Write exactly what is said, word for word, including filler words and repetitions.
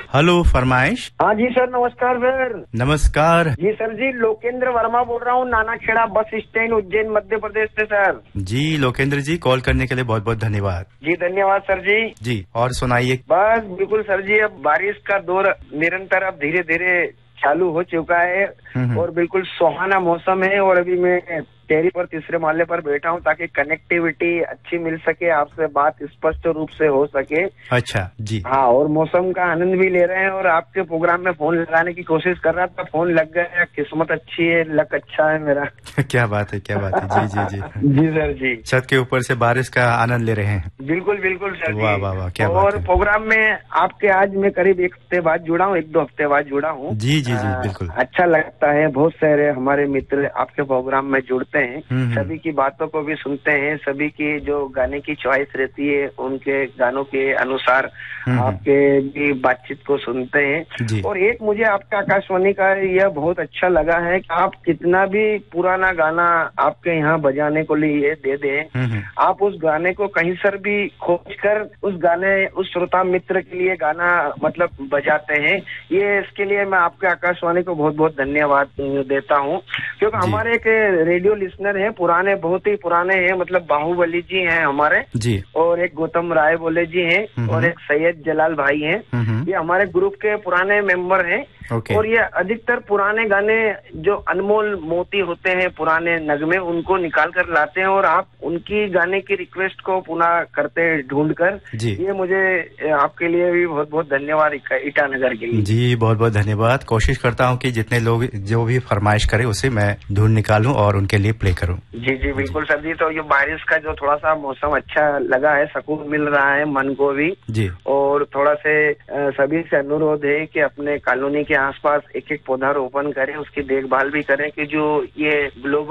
Hello फरमाइश। हाँ जी sir, नमस्कार सर। नमस्कार जी सर जी, लोकेंद्र वर्मा बोल रहा हूँ, नानाखेड़ा बस स्टैंड, उज्जैन, मध्य प्रदेश से सर। जी लोकेंद्र जी, कॉल करने के लिए बहुत बहुत धन्यवाद। जी धन्यवाद सर जी। जी और सुनाइए। बस बिल्कुल सर जी, अब बारिश का दौर निरंतर अब धीरे धीरे चालू हो चुका है और बिल्कुल सुहाना मौसम है। और अभी मैं टेरी पर तीसरे माले पर बैठा हूँ ताकि कनेक्टिविटी अच्छी मिल सके, आपसे बात स्पष्ट रूप से हो सके। अच्छा जी। हाँ, और मौसम का आनंद भी ले रहे हैं और आपके प्रोग्राम में फोन लगाने की कोशिश कर रहा था, फोन लग गया। किस्मत अच्छी है, लक अच्छा है मेरा। क्या बात है, क्या बात है। जी जी जी जी सर जी। छत के ऊपर से बारिश का आनंद ले रहे हैं। बिल्कुल बिल्कुल सर जी। वाह वाह वाह, क्या बात और है। प्रोग्राम में आपके आज मैं करीब एक हफ्ते बाद जुड़ा हूँ, एक दो हफ्ते बाद जुड़ा हूँ। जी जी जी बिल्कुल। अच्छा लगता है, बहुत सारे हमारे मित्र आपके प्रोग्राम में जुड़ते हैं, सभी की बातों को भी सुनते हैं, सभी की जो गाने की चॉइस रहती है उनके गानों के अनुसार आपके भी बातचीत को सुनते हैं। और एक मुझे आपका आकाशवाणी का यह बहुत अच्छा लगा है कि आप कितना भी पुराना गाना आपके यहाँ बजाने को लिए दे दें, आप उस गाने को कहीं सर भी खोज कर उस गाने उस श्रोता मित्र के लिए गाना मतलब बजाते हैं। ये इसके लिए मैं आपके आकाशवाणी को बहुत बहुत धन्यवाद देता हूँ, क्योंकि हमारे एक रेडियो लिसनर है, पुराने, बहुत ही पुराने हैं, मतलब बाहुबली जी हैं हमारे जी, और एक गौतम राय बोले जी हैं और एक सैयद जलाल भाई हैं। ये हमारे ग्रुप के पुराने मेंबर हैं। Okay. और ये अधिकतर पुराने गाने जो अनमोल मोती होते हैं, पुराने नगमे, उनको निकाल कर लाते हैं और आप उनकी गाने की रिक्वेस्ट को पुनः करते हैं ढूंढ कर। ये मुझे आपके लिए भी बहुत बहुत धन्यवाद ईटानगर के लिए। जी बहुत बहुत धन्यवाद। कोशिश करता हूँ कि जितने लोग जो भी फरमाइश करे उसे मैं ढूंढ निकालूं और उनके लिए प्ले करूं। जी जी बिल्कुल सर जी। तो ये बारिश का जो थोड़ा सा मौसम अच्छा लगा है, सुकून मिल रहा है मन को भी जी। और थोड़ा से सभी से अनुरोध है कि अपने कॉलोनी के आसपास एक एक पौधा रोपण करें, उसकी देखभाल भी करें कि जो ये ग्लोबल